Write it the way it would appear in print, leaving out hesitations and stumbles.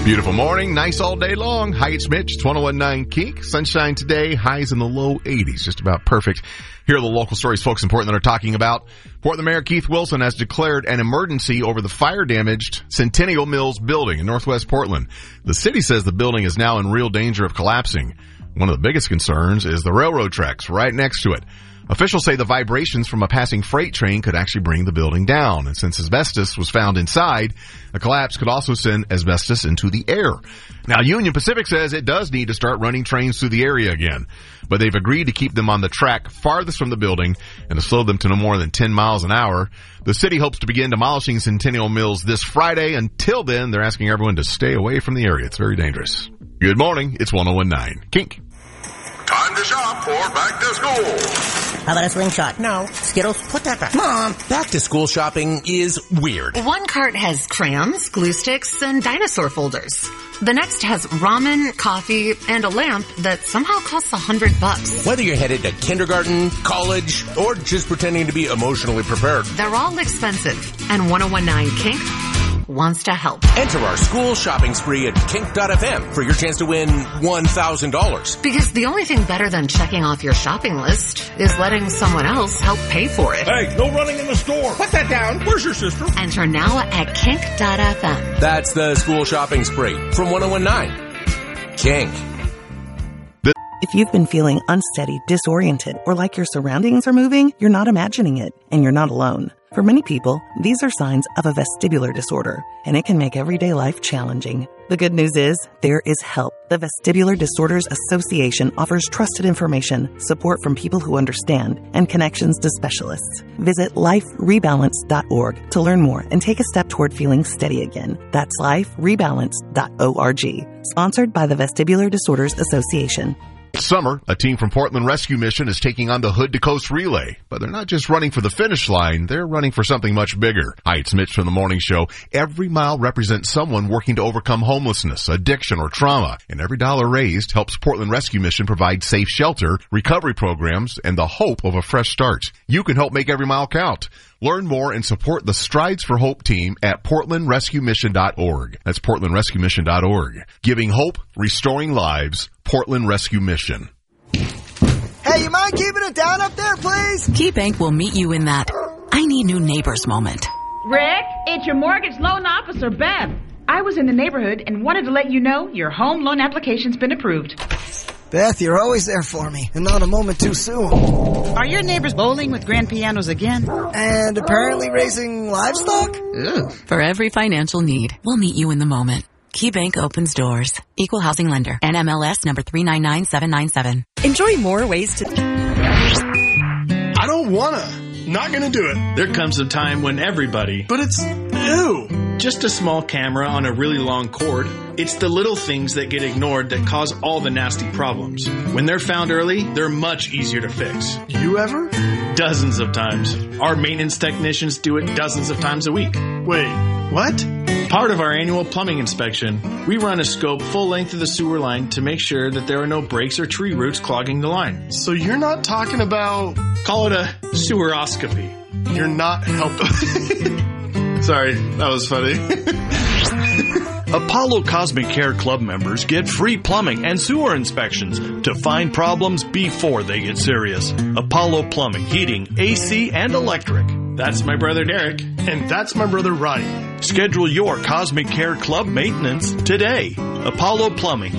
Beautiful morning, nice all day long. Hi, it's Mitch. It's 101.9 Kink. Sunshine today, highs in the low 80s, just about perfect. Here are the local stories folks in Portland are talking about. Portland Mayor Keith Wilson has declared an emergency over the fire-damaged Centennial Mills building in northwest Portland. The city says the building is now in real danger of collapsing. One of the biggest concerns is the railroad tracks right next to it. Officials say the vibrations from a passing freight train could actually bring the building down. And since asbestos was found inside, a collapse could also send asbestos into the air. Now, Union Pacific says it does need to start running trains through the area again, but they've agreed to keep them on the track farthest from the building and to slow them to no more than 10 miles an hour. The city hopes to begin demolishing Centennial Mills this Friday. Until then, they're asking everyone to stay away from the area. It's very dangerous. Good morning. It's 101.9 Kink. Time to shop for back to school. How about a slingshot? No. Skittles? Put that back. Mom! Back to school shopping is weird. One cart has crayons, glue sticks, and dinosaur folders. The next has ramen, coffee, and a lamp that somehow costs $100. Whether you're headed to kindergarten, college, or just pretending to be emotionally prepared, They're all expensive, and 101.9 Kink wants to help. enter our school shopping spree at kink.fm for your chance to win $1,000. Because the only thing better than checking off your shopping list is letting someone else help pay for it. Hey, no running in the store. Put that down. Where's your sister? Enter now at kink.fm. That's the school shopping spree from 101.9 Kink. If you've been feeling unsteady, disoriented, or like your surroundings are moving, you're not imagining it, and you're not alone. For many people, these are signs of a vestibular disorder, and it can make everyday life challenging. The good news is, there is help. The Vestibular Disorders Association offers trusted information, support from people who understand, and connections to specialists. Visit liferebalance.org to learn more and take a step toward feeling steady again. That's liferebalance.org. Sponsored by the Vestibular Disorders Association. Summer, a team from Portland Rescue Mission is taking on the Hood to Coast Relay. But they're not just running for the finish line, they're running for something much bigger. Hi, it's Mitch from the Morning Show. Every mile represents someone working to overcome homelessness, addiction, or trauma. And every dollar raised helps Portland Rescue Mission provide safe shelter, recovery programs, and the hope of a fresh start. You can help make every mile count. Learn more and support the Strides for Hope team at portlandrescuemission.org. That's portlandrescuemission.org. Giving hope, restoring lives, Portland Rescue Mission. Hey, you mind keeping it down up there, please? KeyBank will meet you in that I need new neighbors moment. Rick, it's your mortgage loan officer, Bev. I was in the neighborhood and wanted to let you know your home loan application's been approved. Beth, you're always there for me, and not a moment too soon. Are your neighbors bowling with grand pianos again? And apparently raising livestock? Ugh. For every financial need, we'll meet you in the moment. KeyBank opens doors. Equal housing lender. NMLS number 399797. Enjoy more ways to... I don't wanna. Not gonna do it. There comes a time when everybody... But it's... Ew. Just a small camera on a really long cord. It's the little things that get ignored that cause all the nasty problems. When they're found early, they're much easier to fix. You ever? Dozens of times. Our maintenance technicians do it dozens of times a week. Wait, what? Part of our annual plumbing inspection, we run a scope full length of the sewer line to make sure that there are no breaks or tree roots clogging the line. So you're not talking about... Call it a seweroscopy. You're not helping... Sorry, that was funny. Apollo Cosmic Care Club members get free plumbing and sewer inspections to find problems before they get serious. Apollo Plumbing, Heating, AC, and Electric. That's my brother Derek. And that's my brother Ronnie. Schedule your Cosmic Care Club maintenance today. Apollo Plumbing.